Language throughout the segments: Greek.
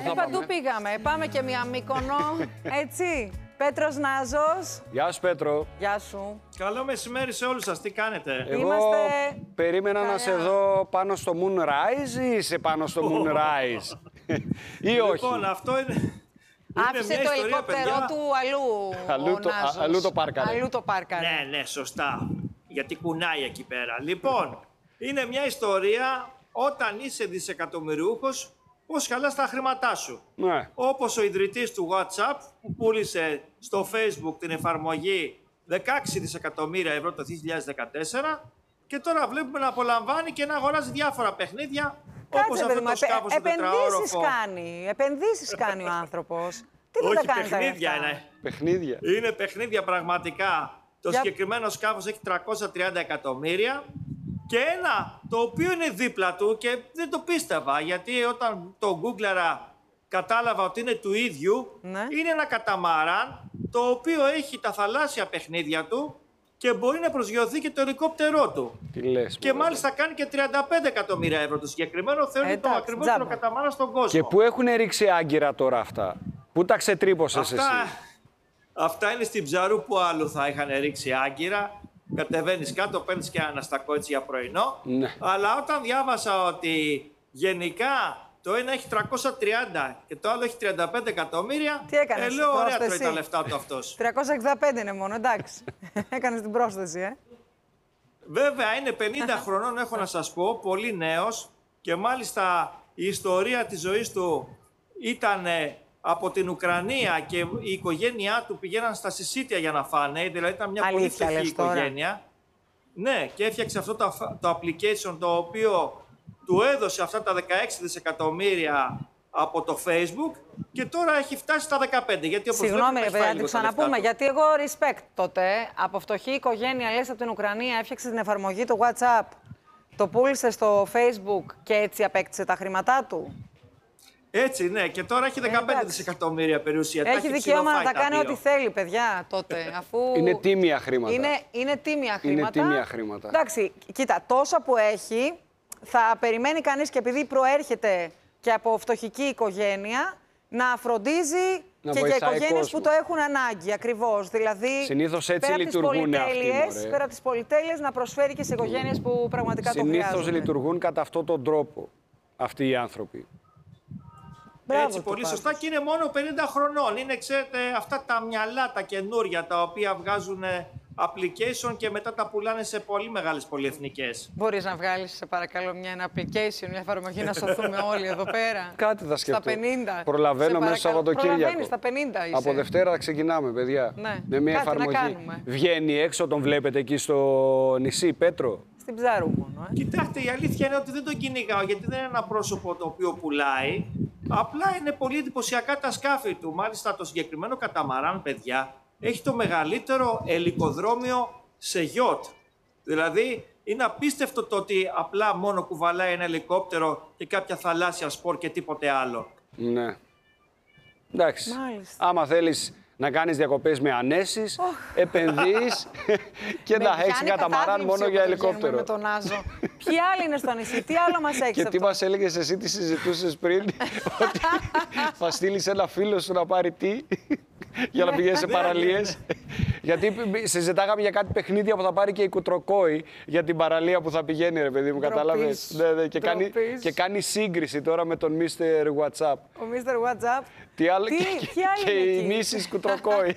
θα παντού πάμε. πήγαμε. Πάμε και μια Μύκονο, έτσι. Πέτρος Νάζος. Γεια σου, Πέτρο. Γεια σου. Καλό μεσημέρι σε όλους σας. Τι κάνετε? Εγώ Είμαστε περίμενα να σε δω πάνω στο Moonrise ή είσαι πάνω στο Moonrise ή όχι. Λοιπόν, αυτό είναι... Άφησε μια το ιστορία, ελικόπτερό παιδιά. του αλλού ο Νάζος. αλλού το πάρκαρε. Αλλού το πάρκαρε. Ναι, σωστά. Γιατί κουνάει εκεί πέρα. Λοιπόν, είναι μια ιστορία όταν είσαι δισεκατομμυριούχος, πώς χαλάς τα χρήματά σου. Ναι. Όπως ο ιδρυτής του WhatsApp που πούλησε στο Facebook την εφαρμογή 16 δισεκατομμύρια ευρώ το 2014 και τώρα βλέπουμε να απολαμβάνει και να αγοράζει διάφορα παιχνίδια. Όπως Κάτσε, αυτό παιδί μου, το σκάφος το τετραόροφο. επενδύσεις κάνει ο άνθρωπος. Τι δεν Όχι, τα κάνει τα παιχνίδια λεφτά. είναι. Παιχνίδια. Είναι παιχνίδια πραγματικά. Το συγκεκριμένο σκάφος έχει 330 εκατομμύρια και ένα το οποίο είναι δίπλα του και δεν το πίστευα γιατί όταν το γκούγκλαρα κατάλαβα ότι είναι του ίδιου, Ναι. είναι ένα καταμάραν το οποίο έχει τα θαλάσσια παιχνίδια του και μπορεί να προσγειωθεί και το ελικόπτερό του. Τι λες. Και μωρέ. μάλιστα κάνει και 35 εκατομμύρια ευρώ. Το συγκεκριμένο θεωρείται το Εντάξει, ακριβότερο τζάμπα. καταμάραν στον κόσμο. Και πού έχουν ρίξει άγκυρα τώρα αυτά. Πού τα ξετρύπωσες εσύ. Αυτά είναι στην Ψαρού που άλλου θα είχαν ρίξει άγκυρα. Κατεβαίνεις κάτω, παίρνεις και ένα αναστακό έτσι για πρωινό. Ναι. Αλλά όταν διάβασα ότι γενικά το ένα έχει 330 και το άλλο έχει 35 εκατομμύρια, Τι έκανες, λέω ωραία τρώει πρόσθεση? τα λεφτά του αυτός. 365 είναι μόνο, εντάξει. Έκανες την πρόσθεση, Βέβαια είναι 50 χρονών, έχω να σας πω, πολύ νέος και μάλιστα η ιστορία της ζωής του ήταν από την Ουκρανία και η οικογένειά του πηγαίναν στα συσίτια για να φάνε, δηλαδή ήταν μια πολύ Αλήθεια, φτωχή λες τώρα? οικογένεια. Ναι, και έφτιαξε αυτό το application το οποίο του έδωσε αυτά τα 16 δισεκατομμύρια από το Facebook και τώρα έχει φτάσει στα 15. Γιατί όπως Συγγνώμη, βλέπετε, ρε έχει παιδιά, φάει να την λίγο τα λεφτά ξαναπούμε. του. Γιατί εγώ respect τότε. Από φτωχή οικογένεια, λες, από την Ουκρανία, έφτιαξε την εφαρμογή του WhatsApp, το πούλησε στο Facebook και έτσι απέκτησε τα χρήματά του. Έτσι, ναι, και τώρα έχει 15 εντάξει. δισεκατομμύρια περιουσία. Τα Έχει δικαίωμα να ψιλοφάει τα κάνει δύο. ό,τι θέλει, παιδιά, τότε. Αφού Είναι τίμια χρήματα. είναι τίμια χρήματα. τίμια χρήματα. Εντάξει, κοίτα, τόσα που έχει, θα περιμένει κανείς και επειδή προέρχεται και από φτωχική οικογένεια, να φροντίζει Να και για βοηθάει οικογένειες κόσμο. που το έχουν ανάγκη, ακριβώς. Δηλαδή, Συνήθως έτσι πέρα από τις λειτουργούν αυτοί, πολυτέλειες, μωρέ. πέρα από τις πολυτέλειες, να προσφέρει και σε οικογένειες που πραγματικά το Συνήθως χρειάζονται. λειτουργούν κατά αυτόν τον τρόπο αυτοί οι άνθρωποι. Μπράβο Έτσι, του πολύ πάντως. σωστά και είναι μόνο 50 χρονών. Είναι, ξέρετε, αυτά τα μυαλά, τα καινούρια, τα οποία βγάζουν application και μετά τα πουλάνε σε πολύ μεγάλες πολυεθνικές. Μπορείς να βγάλεις, σε παρακαλώ, ένα application, μια εφαρμογή να σωθούμε όλοι εδώ πέρα. Κάτι θα σκεφτώ. Στα 50. Προλαβαίνω Σε μέσα στο παρακαλώ. Σαββατοκύριακο. Προλαβαίνεις, στα 50 είσαι. Από Δευτέρα ξεκινάμε, παιδιά. Ναι. Με μια Κάτι να εφαρμογή. κάνουμε. Βγαίνει έξω, τον βλέπετε εκεί στο νησί, Πέτρο. Στην Ψαρού μόνο, Κοιτάξτε, η αλήθεια είναι ότι δεν τον κυνηγάω γιατί δεν είναι ένα πρόσωπο το οποίο πουλάει. Απλά είναι πολύ εντυπωσιακά τα σκάφη του. Μάλιστα, το συγκεκριμένο καταμαράν, παιδιά, έχει το μεγαλύτερο ελικοδρόμιο σε γιότ. Δηλαδή, είναι απίστευτο το ότι απλά μόνο κουβαλάει ένα ελικόπτερο και κάποια θαλάσσια σπορ και τίποτε άλλο. Ναι. Εντάξει. Μάλιστα. Άμα θέλεις να κάνεις διακοπές με ανέσεις, επενδύεις και να έχεις καταμαράν μόνο για ελικόπτερο. Με τον Άζο. Ποιοι άλλοι είναι στο νησί, τι άλλο μας έχεις Και τι αυτό? μας έλεγες εσύ, τι συζητούσες πριν, ότι θα στείλεις ένα φίλο σου να πάρει τι, για να πηγαίνεις σε παραλίες. Γιατί συζητάγαμε για κάτι παιχνίδια που θα πάρει και η Κουτροκόη για την παραλία που θα πηγαίνει, ρε παιδί μου, κατάλαβες. Ναι, και κάνει σύγκριση τώρα με τον Mr. WhatsApp. Ο Mr. WhatsApp. Τι άλλο, ποιοι άλλοι και είναι η εκεί? Mrs. Κουτροκόη.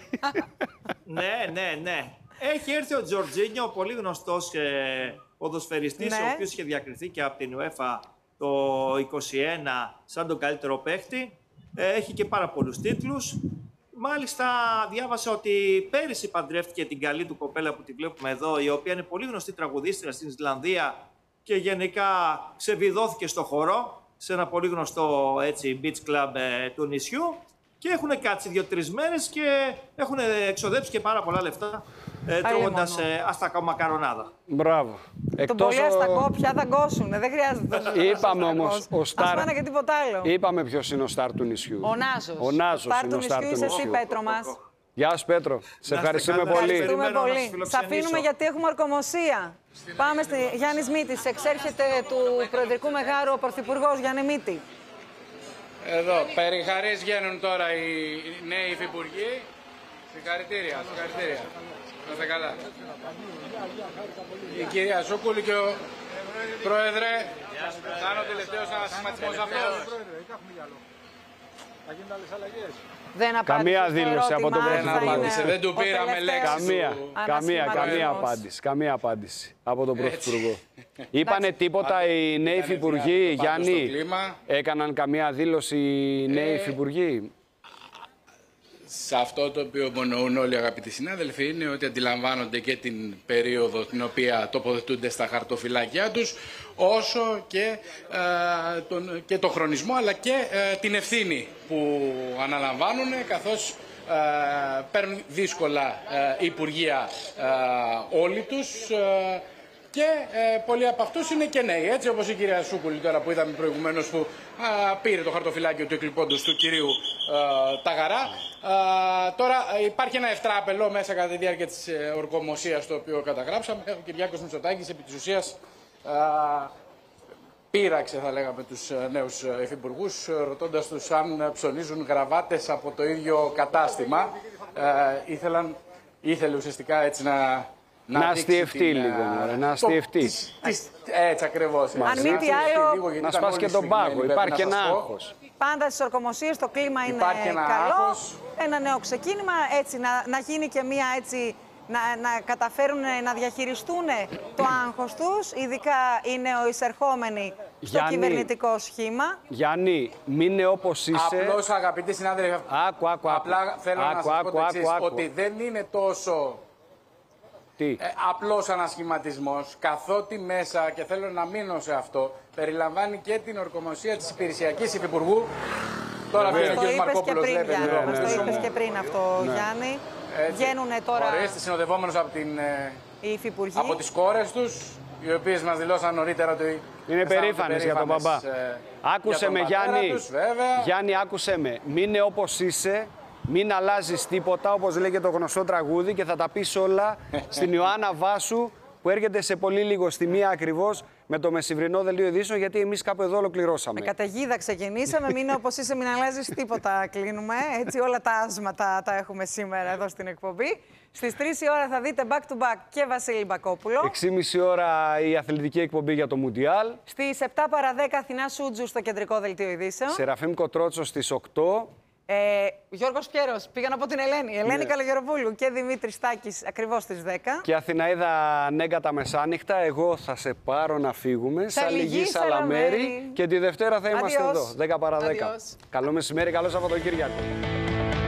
Ναι. Έχει έρθει ο Τζορτζίνιο, ο πολύ γνωστός ποδοσφαιριστής, Ναι. ο οποίος είχε διακριθεί και από την UEFA το 2021 σαν τον καλύτερο παίχτη. Έχει και πάρα πολλούς τίτλους. Μάλιστα, διάβασα ότι πέρυσι παντρεύτηκε την καλή του κοπέλα που τη βλέπουμε εδώ, η οποία είναι πολύ γνωστή τραγουδίστρια στην Ισλανδία και γενικά ξεβιδώθηκε στο χορό, σε ένα πολύ γνωστό έτσι, beach club του νησιού. Και έχουν κάτσει 2-3 μέρες και έχουν εξοδέψει και πάρα πολλά λεφτά τρώγοντας αστακό μακαρονάδα. Μπράβο. Το πολύ αστακό πια θα γκώσουνε, δεν χρειάζεται τόσο. Είπαμε όμως, ο Σταρ. Ας πάνε και τίποτα άλλο. Είπαμε ποιος είναι ο Σταρ του νησιού. Ο Νάζος. Ο Νάζος είναι ο Σταρ του είσαι εσύ, νησιού. Πέτρο μας. Γεια σου, Πέτρο. Σε Να είστε ευχαριστούμε καλά. πολύ. Ευχαριστούμε Περιμένω να σας πολύ. φιλοξενήσω. Σ' αφήνουμε γιατί έχουμε ορκομοσία. Πάμε στη Γιάννης Μήτης. Εξέρχεται του Προεδρικού Μεγάρου ο Πρωθυπουργός Γιάννη Μήτη. Εδώ, περί χαρίς βγαίνουν τώρα οι νέοι υφυπουργοί. Συγχαρητήρια, συγχαρητήρια. Να είστε καλά. Η κυρία Σούκουλη και ο Πρόεδρε. Κάνω τελευταίος ανασχηματισμός αυτό. Θα γίνουν άλλες αλλαγές. Δεν απάντησε Καμία στο δήλωση από τον ερώτημα, Πρωθυπουργό. θα είναι Δεν του ο πήραμε τελευταίος λέξη. Καμία απάντηση από τον Πρωθυπουργό. Είπανε τίποτα οι νέοι υφυπουργοί, Γιάννη? Έκαναν καμία δήλωση οι νέοι υφυπουργοί? Σε αυτό το οποίο υπονοούν όλοι οι αγαπητοί συνάδελφοι είναι ότι αντιλαμβάνονται και την περίοδο την οποία τοποθετούνται στα χαρτοφυλάκια τους, όσο και το χρονισμό, αλλά και την ευθύνη που αναλαμβάνουν, καθώς παίρνουν δύσκολα υπουργεία όλοι τους, και πολλοί από αυτούς είναι και νέοι, έτσι όπως η κυρία Σούκουλη τώρα που είδαμε προηγουμένως, που πήρε το χαρτοφυλάκιο του εκλειπώντος του κυρίου Ταγαρά. Τώρα υπάρχει ένα ευτράπελο μέσα κατά τη διάρκεια της ορκομοσίας, το οποίο καταγράψαμε. Ο Κυριάκος Μητσοτάκης επί της ουσίας πείραξε, θα λέγαμε, τους νέους υφυπουργούς, ρωτώντας τους αν ψωνίζουν γραβάτες από το ίδιο κατάστημα. Ήθελε ουσιαστικά έτσι να αστιευτεί λίγο, να αστιευτεί. Έτσι ακριβώς. Αν μη τι άλλο, να σπάσει και τον πάγο. Υπάρχει και ένα άγχος. Πάντα στις ορκομοσίες το κλίμα είναι καλό. Ένα νέο ξεκίνημα, έτσι, να γίνει και μία έτσι, να καταφέρουν να διαχειριστούν το άγχος τους, ειδικά οι νεοεισερχόμενοι στο κυβερνητικό σχήμα. Γιάννη, μείνε όπως είσαι. Απλώς, αγαπητοί συνάδελφοι, απλά θέλω να σας πω το εξής, ότι δεν είναι τόσο απλός ανασχηματισμός, καθότι μέσα, και θέλω να μείνω σε αυτό, περιλαμβάνει και την ορκομοσία της υπηρεσιακής υφυπουργού. Τώρα βγαίνει ο κ. Μαρκόπουλος, βλέπετε. Μας το είπες και πριν αυτό, Γιάννη. Βγαίνουνε τώρα συνοδευόμενος από τις κόρες τους, οι οποίες μας δηλώσαν νωρίτερα ότι είναι περήφανες για τον μπαμπά. Άκουσε με, Γιάννη. Γιάννη, άκουσε με. Μείνε όπως είσαι. Μην αλλάζεις τίποτα, όπως λέει και το γνωστό τραγούδι, και θα τα πεις όλα στην Ιωάννα Βάσου, που έρχεται σε πολύ λίγο στη μία ακριβώς με το μεσημβρινό δελτίο ειδήσεων, γιατί εμείς κάπου εδώ ολοκληρώσαμε. Με καταιγίδα ξεκινήσαμε, μην όπως είσαι, μην αλλάζεις τίποτα, κλείνουμε. Έτσι όλα τα άσματα τα έχουμε σήμερα εδώ στην εκπομπή. Στις 3 η ώρα θα δείτε back to back και Βασίλη Μπακόπουλο. 6,5 ώρα η αθλητική εκπομπή για το Μουντιάλ. Στις 7 παρα 10 Αθηνά Σούτζου στο κεντρικό δελτίο ειδήσεων. Σεραφείμ Κοτρότσο στις 8. Γιώργος Πιέρος, πήγα να πω την Ελένη. Ελένη Καλογεροπούλου και Δημήτρης Στάκης ακριβώς στις 10. Και Αθηναίδα Νέγκα τα μεσάνυχτα. Εγώ θα σε πάρω να φύγουμε. Σαλιγή Σαλαμέρη. Και τη Δευτέρα θα είμαστε εδώ, 10 παρα 10. Καλό μεσημέρι, καλό Σαββατοκύριακο.